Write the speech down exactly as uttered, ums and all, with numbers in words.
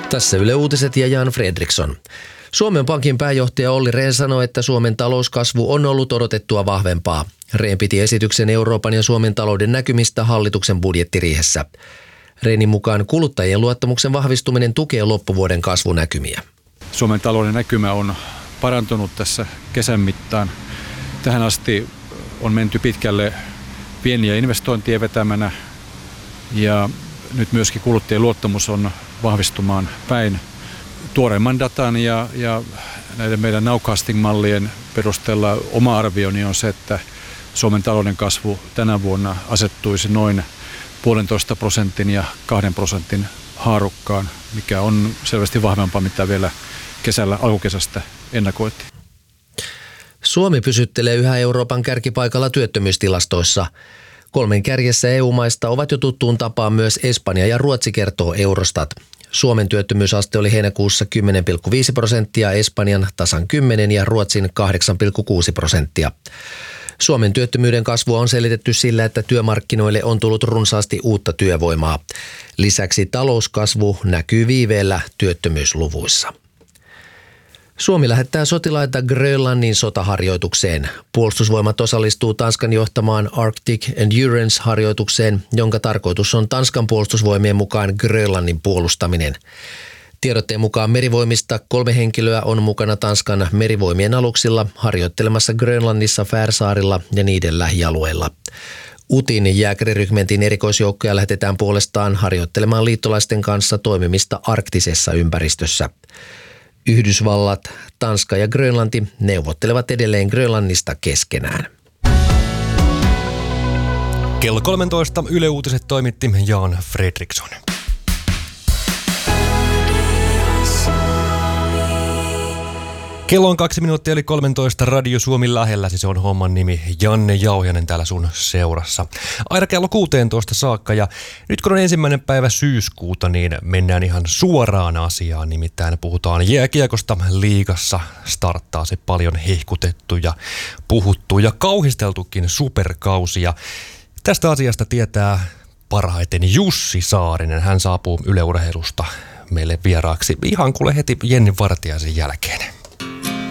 Tässä Yle Uutiset ja Jan Fredriksson. Suomen Pankin pääjohtaja Olli Rehn sanoi, että Suomen talouskasvu on ollut odotettua vahvempaa. Rehn piti esityksen Euroopan ja Suomen talouden näkymistä hallituksen budjettiriihessä. Rehnin mukaan kuluttajien luottamuksen vahvistuminen tukee loppuvuoden kasvunäkymiä. Suomen talouden näkymä on parantunut tässä kesän mittaan. Tähän asti on menty pitkälle pieniä investointien vetämänä ja nyt myöskin kuluttajien luottamus on vahvistumaan päin. Tuoreimman datan ja, ja näiden meidän nowcasting-mallien perusteella oma arvioni on se, että Suomen talouden kasvu tänä vuonna asettuisi noin puolentoista prosentin ja kahden prosentin haarukkaan, mikä on selvästi vahvempaa, mitä vielä kesällä, alkukesästä ennakoitiin. Suomi pysyttelee yhä Euroopan kärkipaikalla työttömyystilastoissa. Kolmen kärjessä E U-maista ovat jo tuttuun tapaan myös Espanja ja Ruotsi, kertoo Eurostat. Suomen työttömyysaste oli heinäkuussa kymmenen pilkku viisi prosenttia, Espanjan tasan kymmenen ja Ruotsin kahdeksan pilkku kuusi prosenttia. Suomen työttömyyden kasvua on selitetty sillä, että työmarkkinoille on tullut runsaasti uutta työvoimaa. Lisäksi talouskasvu näkyy viiveellä työttömyysluvuissa. Suomi lähettää sotilaita Grönlannin sotaharjoitukseen. Puolustusvoimat osallistuu Tanskan johtamaan Arctic Endurance-harjoitukseen, jonka tarkoitus on Tanskan puolustusvoimien mukaan Grönlannin puolustaminen. Tiedotteen mukaan merivoimista kolme henkilöä on mukana Tanskan merivoimien aluksilla harjoittelemassa Grönlannissa, Färsaarilla ja niiden lähialueilla. Utin jääkärirykmentin erikoisjoukkoja lähetetään puolestaan harjoittelemaan liittolaisten kanssa toimimista arktisessa ympäristössä. Yhdysvallat, Tanska ja Grönlanti neuvottelevat edelleen Grönlannista keskenään. Kello kolmetoista Yle Uutiset toimitti Jan Fredriksson. Kello on kaksi minuuttia eli kolmetoista Radio Suomi lähellä, siis on homman nimi Janne Jauhianen täällä sun seurassa. Aina kello kuusitoista saakka ja nyt kun on ensimmäinen päivä syyskuuta, niin mennään ihan suoraan asiaan. Nimittäin puhutaan jääkiekosta liigassa, starttaa se paljon hehkutettu ja puhuttu ja kauhisteltukin superkausi. Ja tästä asiasta tietää parhaiten Jussi Saarinen. Hän saapuu Yle Urheilusta meille vieraaksi ihan kuule heti Jenni Vartiaisen jälkeen.